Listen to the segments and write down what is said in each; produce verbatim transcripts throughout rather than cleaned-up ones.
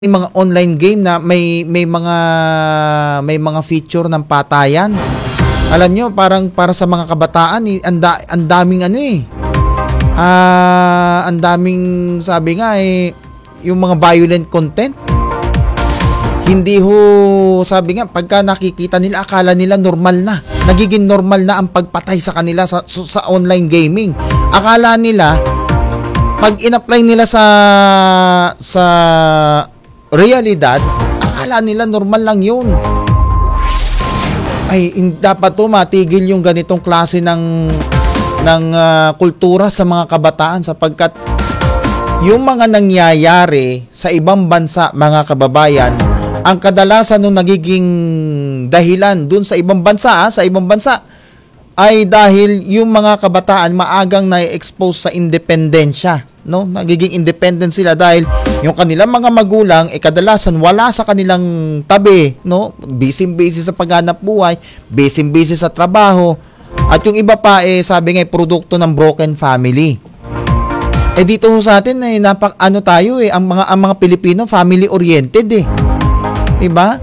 May mga online game na may may mga may mga feature ng patayan. Alam nyo, parang para sa mga kabataan, eh, ang da, ang daming ano eh. Ah, ang daming sabi nga eh yung mga violent content. Hindi ho, sabi nga, pagka nakikita nila, akala nila normal na. Nagiging normal na ang pagpatay sa kanila sa, sa online gaming. Akala nila, pag in-apply nila sa sa realidad, akala nila normal lang yun. Ay, dapat to matigil yung ganitong klase ng ng uh, kultura sa mga kabataan sapagkat yung mga nangyayari sa ibang bansa, mga kababayan, ang kadalasan nung nagiging dahilan dun sa ibang bansa, ha, sa ibang bansa, ay dahil yung mga kabataan maagang na-expose sa independensya, no? Nagiging independent sila dahil yung kanilang mga magulang eh kadalasan wala sa kanilang tabi, no? Busy-busy sa paghanap buhay, busy-busy sa trabaho. At yung iba pa eh sabi nga eh, produkto ng broken family. Eh dito sa atin eh napak ano tayo eh ang mga ang mga Pilipino family oriented eh. 'Di ba?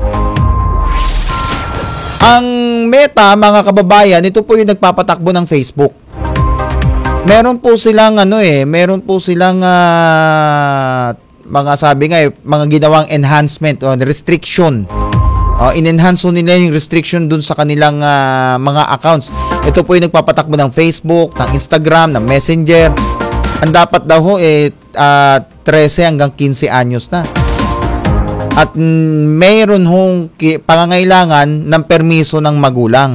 Ang Meta, mga kababayan, ito po yung nagpapatakbo ng Facebook. Meron po silang ano eh, meron po silang uh, mga sabi nga eh, mga ginawang enhancement o restriction. Uh, in-enhance nila yung restriction dun sa kanilang uh, mga accounts. Ito po yung nagpapatakbo ng Facebook, ng Instagram, ng Messenger. Ang dapat daw ho eh uh, thirteen hanggang fifteen anyos na. At mm, mayroon hong ki- pangangailangan ng permiso ng magulang.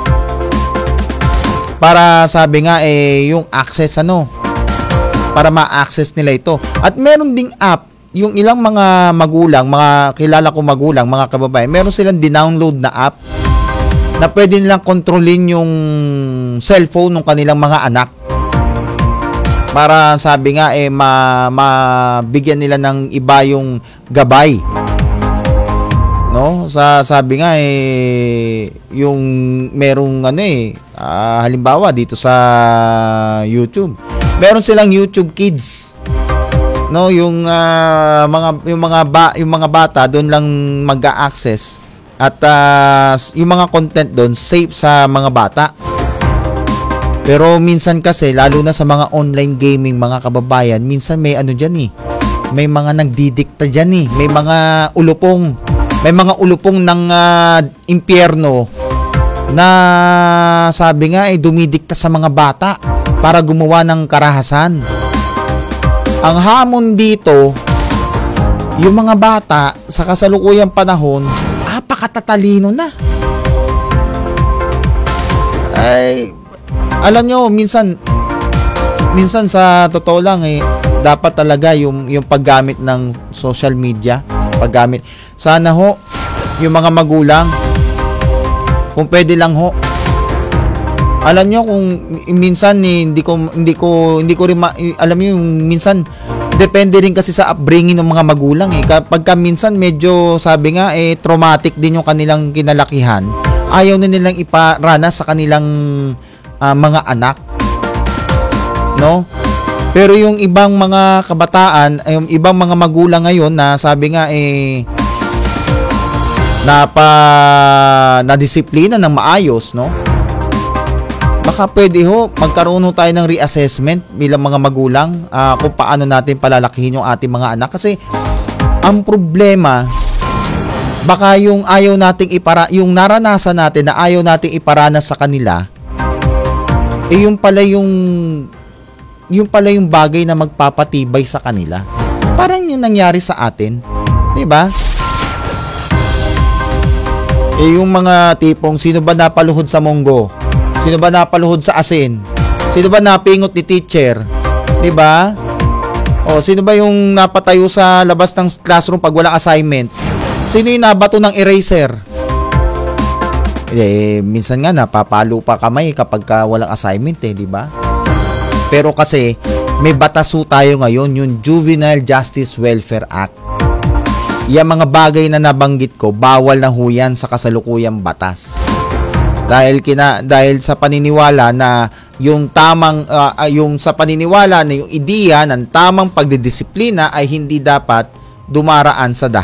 Para sabi nga eh yung access ano, para ma-access nila ito. At meron ding app, yung ilang mga magulang, mga kilala ko magulang, mga kababayan, meron silang dinownload na app na pwede nilang kontrolin yung cellphone ng kanilang mga anak. Para sabi nga eh ma, mabigyan nila ng iba yung gabay. No, sa sabi nga eh yung merong ano eh uh, halimbawa dito sa YouTube. Meron silang YouTube Kids. No, yung uh, mga yung mga ba, yung mga bata doon lang mag-a-access at uh, yung mga content doon safe sa mga bata. Pero minsan kasi lalo na sa mga online gaming, mga kababayan, minsan may ano diyan eh. May mga nagdidikta diyan eh. May mga ulupong May mga ulupong ng uh, impyerno na sabi nga ay eh, dumidikta sa mga bata para gumawa ng karahasan. Ang hamon dito, yung mga bata sa kasalukuyang panahon, apakatatalino na. Ay, alam nyo, minsan, minsan sa totoo lang eh, dapat talaga yung, yung paggamit ng social media, paggamit. Sana ho, yung mga magulang, kung pwede lang ho. Alam nyo kung minsan eh, hindi ko hindi ko hindi ko rin ma, alam niyo yung minsan depende rin kasi sa upbringing ng mga magulang eh. Kapag minsan medyo sabi nga eh traumatic din yung kanilang kinalakihan, ayaw na nilang iparanas sa kanilang uh, mga anak. No? Pero yung ibang mga kabataan, yung ibang mga magulang ngayon na sabi nga eh na pa na disiplina ng maayos, no? Baka pwede ho magkaroon ho tayo ng reassessment bilang mga magulang uh, kung paano natin palalakihin yung ating mga anak kasi ang problema baka yung ayaw nating ipara yung naranasan natin na ayaw nating iparanas sa kanila eh yung pala yung yung pala yung bagay na magpapatibay sa kanila. Parang yung nangyari sa atin, 'di ba? Eh yung mga tipong sino ba napaluhod sa munggo? Sino ba napaluhod sa asin? Sino ba napingot ni teacher? 'Di ba? O sino ba yung napatayo sa labas ng classroom pag walang assignment? Sino yung nabato ng eraser? Eh minsan nga napapalo pa kamay kapag ka walang assignment eh, 'di ba? Pero kasi may bataso tayo ngayon, yung Juvenile Justice Welfare Act. Yung mga bagay na nabanggit ko, bawal na ho yan sa kasalukuyang batas. Dahil kina dahil sa paniniwala na yung tamang uh, yung sa paniniwala na yung ideya ng tamang pagdidisiplina ay hindi dapat dumaraan sa